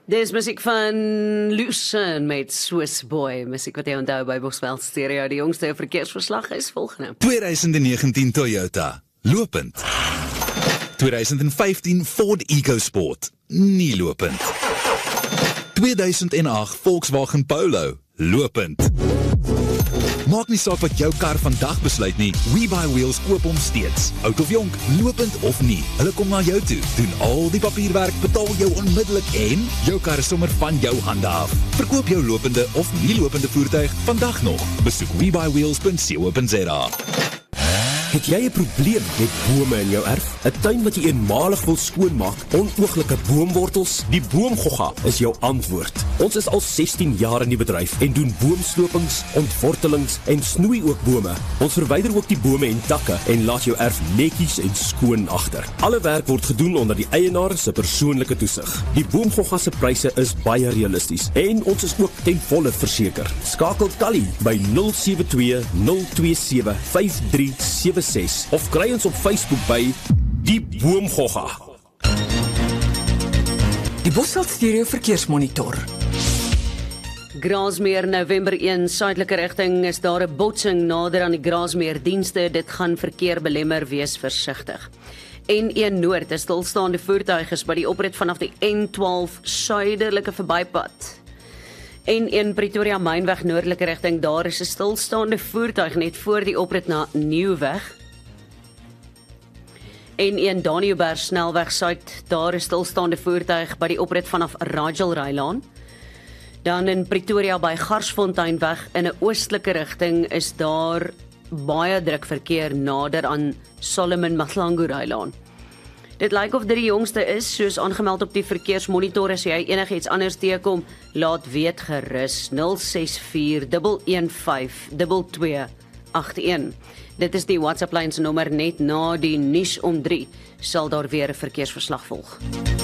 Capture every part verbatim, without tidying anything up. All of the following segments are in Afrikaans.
Dis musiek van Lucien met Swiss Boy, musiek wat jy onthou by Bosveld Stereo. Die jongste verkeersverslag is volgende. twintig negentien Toyota, lopend. twintig vyftien Ford EcoSport, nie lopend. tweeduisend agt Volkswagen Polo, lopend. Maak nie saak wat jou kar vandag besluit nie, WeBuyWheels koop hom steeds. Oud of jonk, lopend of nie, hulle kom na jou toe, doen al die papierwerk, betaal jou onmiddellik en jou kar is sommer van jou hande af. Verkoop jou lopende of nie lopende voertuig vandag nog. Besoek we buy wheels punt co punt za. Het jy 'n probleem met bome in jou erf? 'n Tuin wat jy eenmalig wil skoonmaak, onooglike boomwortels? Die Boomgogga is jou antwoord. Ons is al sestien jaar in die bedryf en doen boomslopings, ontwortelings en snoei ook bome. Ons verwyder ook die bome en takke en laat jou erf netjies en skoon agter. Alle werk word gedoen onder die eienaar se persoonlike toesig. Die Boomgogga se pryse is baie realisties en ons is ook ten volle verseker. Skakel Kali by nul sewe twee nul twee sewe vyf drie sewe of kry ons op Facebook by Die Boomgogga. Die Bosveld Stereo Verkeersmonitor. Grasmeer November een, suidelike rigting is daar 'n botsing nader aan die Grasmeer dienste. Dit gaan verkeer belemmer, wees versigtig. N een Noord is stilstaande voertuig by die oprit vanaf die N twaalf suidelike verbypad. N een Pretoria Mynweg noordelike rigting, daar is 'n stilstaande voertuig net voor die oprit na Nieuwweg. N een Daniëlberg snelweg suid, daar is stilstaande voertuig by die oprit vanaf Rajalrylaan. Dan in Pretoria by Garsfonteinweg in 'n oostelike rigting is daar baie druk verkeer nader aan Solomon Mahlangu Rylaan. Dit lyk of dit die jongste is, soos aangemeld op die verkeersmonitor. As jy enigiets anders teekom, laat weet gerus nul ses vier een een vyf twee twee agt een. Dit is die WhatsApp-lyn se nommer. Net na die nuus om drie sal daar weer 'n verkeersverslag volg.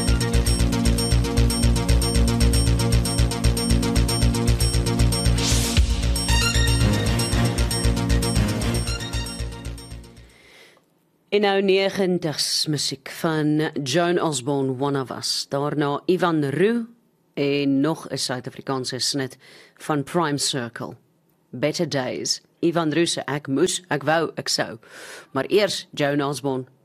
En nou negentigs musiek van Joan Osborne, One of Us. Daarna Ivan Roux en nog 'n Suid-Afrikaanse snit van Prime Circle. Better Days. Ivan Roux se ek moes, ek wou, ek sou. Maar eers Joan Osborne,